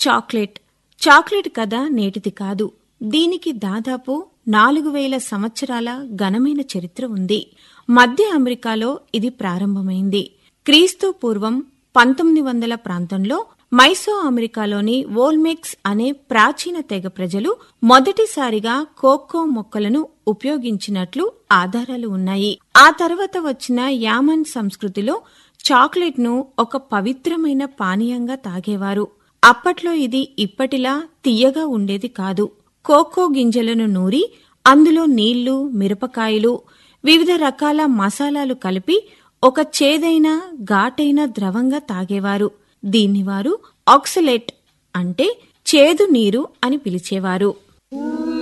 Chocolate కథ నేటిది కాదు. దీనికి దాదాపు 4000 సంవత్సరాల ఘనమైన చరిత్ర ఉంది. మధ్య అమెరికాలో ఇది ప్రారంభమైంది. క్రీస్తు పూర్వం 1900 ప్రాంతంలో మైసో అమెరికాలోని వోల్మెక్స్ అనే ప్రాచీన తెగ ప్రజలు మొదటిసారిగా కోకో మొక్కలను ఉపయోగించినట్లు ఆధారాలు ఉన్నాయి. ఆ తర్వాత వచ్చిన యామన్ సంస్కృతిలో చాక్లెట్ ను ఒక పవిత్రమైన పానీయంగా తాగేవారు. అప్పట్లో ఇది ఇప్పటిలా తియ్యగా ఉండేది కాదు. కోకో గింజలను నూరి అందులో నీళ్లు, మిరపకాయలు, వివిధ రకాల మసాలాలు కలిపి ఒక చేదైన ఘాటైన ద్రవంగా తాగేవారు. దీన్ని వారు ఆక్సలేట్ అంటే చేదు నీరు అని పిలిచేవారు.